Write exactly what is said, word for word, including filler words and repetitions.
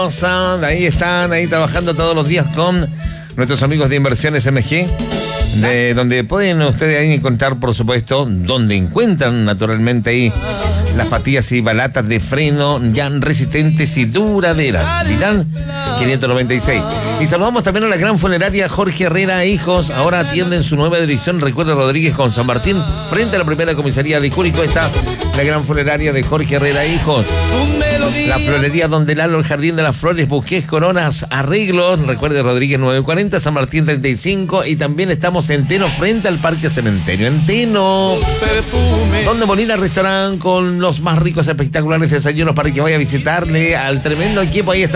Ahí están, ahí trabajando todos los días con nuestros amigos de Inversiones M G, de donde pueden ustedes ahí encontrar, por supuesto, donde encuentran naturalmente ahí las pastillas y balatas de freno ya resistentes y duraderas. Vidal quinientos noventa y seis. Y saludamos también a la gran funeraria Jorge Herrera e Hijos. Ahora atienden su nueva dirección, Recuerdo Rodríguez con San Martín, frente a la primera comisaría de Curicó. Está la gran funeraria de Jorge Herrera e Hijos. La florería Donde Lalo, el Jardín de las Flores, buques, coronas, arreglos. Recuerde Rodríguez nueve cuarenta, San Martín treinta y cinco. Y también estamos en Teno, frente al Parque Cementerio. En Teno, Donde Molina Restaurant, con los más ricos espectaculares desayunos para que vaya a visitarle al tremendo equipo. Ahí está